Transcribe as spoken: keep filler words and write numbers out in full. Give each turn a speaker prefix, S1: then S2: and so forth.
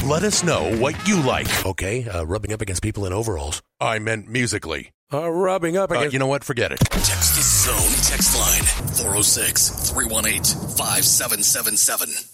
S1: Let us know what you like. Okay, uh, rubbing up against people in overalls. I meant musically. Uh, rubbing up against... Uh, you know what? Forget it.
S2: Text the Zone text line four oh six, three one eight, five seven seven seven.